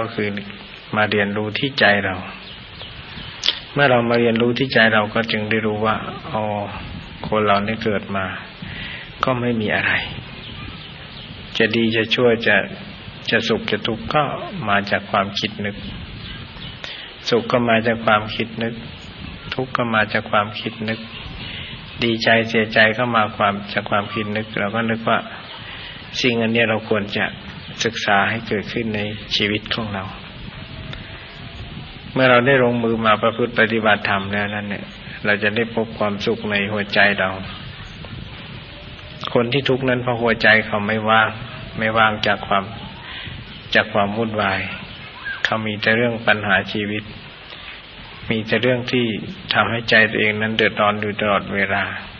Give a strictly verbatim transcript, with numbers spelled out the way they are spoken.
ก็คือมาเรียนรู้ที่ใจเราเมื่อเรามาเรียนรู้ที่ใจเราก็จึงได้รู้ว่าอ๋อคนเราได้เกิดมาก็ไม่มีอะไรจะดีจะชั่วจะจะสุขจะทุกข์ก็มาจากความคิดนึกสุขก็มาจากความคิดนึกทุกข์ก็มาจากความคิดนึกดีใจเสียใจก็มาความจากความคิดนึกเราก็นึกว่าสิ่งอันนี้เราควรจะศึกษาให้เกิดขึ้นในชีวิตของเราเมื่อเราได้ลงมือมาประพฤติปฏิบัติธรรมแล้วนั้นเนี่ยเราจะได้พบความสุขในหัวใจเราคนที่ทุกข์นั้นเพราะหัวใจเขาไม่ว่างไม่ว่างจากความจากความวุ่นวายเขามีแต่เรื่องปัญหาชีวิตมีแต่เรื่องที่ทำให้ใจตัวเองนั้นเดือดร้อนอยู่ตลอดเวลา